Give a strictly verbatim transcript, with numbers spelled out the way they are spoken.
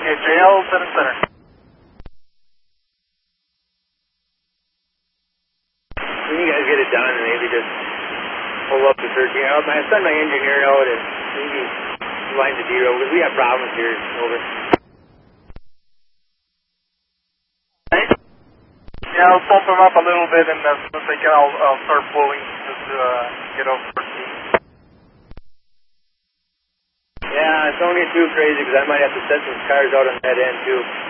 Okay, J L seven center. When you guys get it done, maybe just pull up to thirteen. I'll send my engineer out and maybe line the D-road because we have problems here. Over. Yeah, I'll bump them up a little bit, and as soon as they can, I'll, I'll start pulling just to uh, get over fourteen. Yeah, it's only too crazy because I might have to set some cars out on that end too.